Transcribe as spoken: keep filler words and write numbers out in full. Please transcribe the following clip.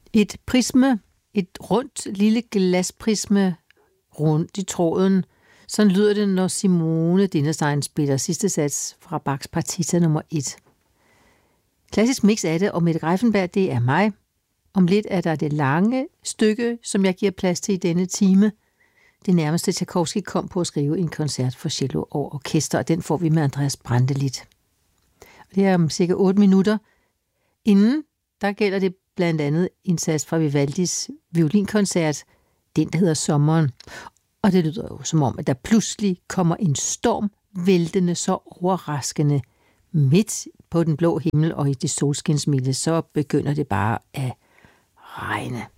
Et prisme, et rundt lille glasprisme rundt i tråden. Sådan lyder det, når Simone Dinnerstein spiller sidste sats fra Bachs partita nummer et. Klassisk mix af det, og Mette Greiffenberg, det er mig. Om lidt er der det lange stykke, som jeg giver plads til i denne time. Det nærmeste Tchaikovsky kom på at skrive en koncert for cello og orkester, og den får vi med Andreas Brantelid. Det er om cirka otte minutter. Inden, der gælder det blandt andet en sats fra Vivaldis violinkoncert, den der hedder Sommeren. Og det lyder jo som om, at der pludselig kommer en storm, væltende så overraskende midt på den blå himmel og i det solskinsmilde, så begynder det bare at regne.